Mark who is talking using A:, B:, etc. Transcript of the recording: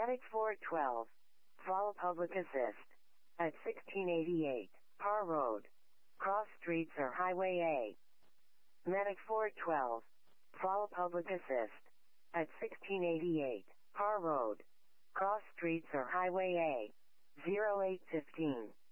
A: Medic 412. Follow public assist. At 1688, Parr Road. Cross streets or Highway A. Medic 412. Follow public assist. At 1688, Parr Road. Cross streets or Highway A. 0815.